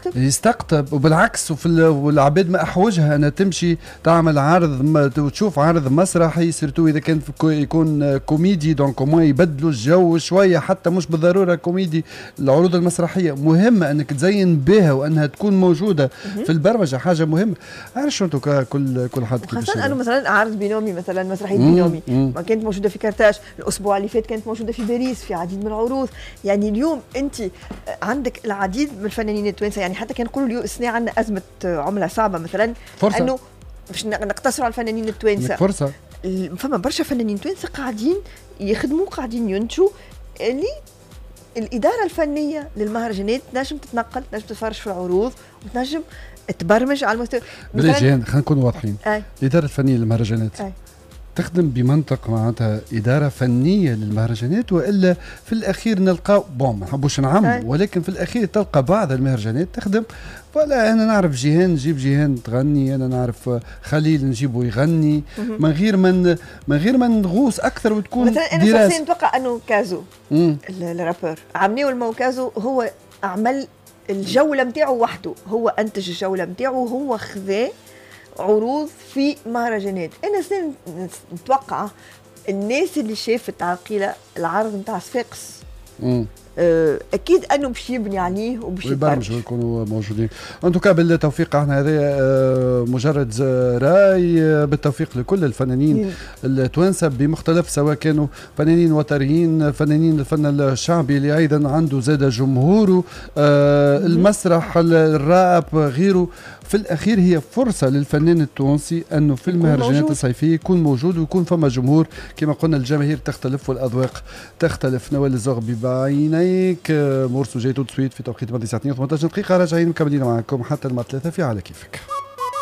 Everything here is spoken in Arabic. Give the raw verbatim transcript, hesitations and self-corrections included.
يستقطب يستقطب وبالعكس، وفي والعباد ما احوجها انها تمشي تعمل عرض وتشوف عرض مسرحي، سيرتو اذا كان يكون كوميدي دونك موان يبدلوا الجو شويه، حتى مش بالضروره كوميدي. العروض المسرحيه مهمه انك تزين بها وانها تكون موجوده في البرمجه، حاجه مهمه. عارف انتم كل كل حد خاصه انه مثلا عرض بينومي، مثلا مسرحيه بينومي ما كانت موجوده في كرتاج، الاسبوع اللي فات كانت موجوده في باريس في عديد من العروض. يعني اليوم انت عندك العديد من الفنانين التوانسه، يعني حتى كان نقولوا اليوم السنه عندنا ازمه عمله صعبه مثلا، فرصة. انه باش نقتصروا على الفنانين التوانسه فرصه. فما برشا فنانين توانسه قاعدين يخدموا قاعدين ينتجوا، اللي الاداره الفنيه للمهرجانات تنجم تتنقل، تنجم تتفرج في العروض وتنجم تبرمج على المستوى. بلا جيهان خلينا نكونوا واضحين، أي. الاداره الفنيه للمهرجانات أي. تخدم بمنطق معناتها إدارة فنية للمهرجانات، وإلا في الأخير نلقى بون ما نحبوش نعم، ولكن في الأخير تلقى بعض المهرجانات تخدم ولا أنا نعرف جيهان نجيب جيهان تغني، أنا نعرف خليل نجيبه يغني من غير من من غير ما نغوص أكثر وتكون مثلا أنا شخصيا نتوقع أنه كازو الرابر عمليه المو كازو هو عمل الجولة متاعه وحده، هو أنتج الجولة متاعه وهو خذاه عروض في مهرجانات. انا سن نتوقع الناس اللي شافت عقيله العرض نتاع صفاقس اكيد انه باش يبني عليه وباش يبرمج ويكونوا موجودين. انتو كا بالتوفيق، احنا هذا مجرد راي، بالتوفيق لكل الفنانين التوانسه بمختلف، سواء كانوا فنانين وتريين، فنانين الفن الشعبي اللي ايضا عنده زاد جمهوره، المسرح، الراب، غيره. في الأخير هي فرصة للفنان التونسي أنه في المهرجانات الصيفية يكون موجود ويكون فما جمهور. كما قلنا الجماهير تختلف والأذواق تختلف. نوال الزغبي بعينيك، مرسو جاي تو سويت في توقيت تسعة وثمانين دقيقة، راجعين مكملين معكم حتى الماء ثلاثة في على كيفك.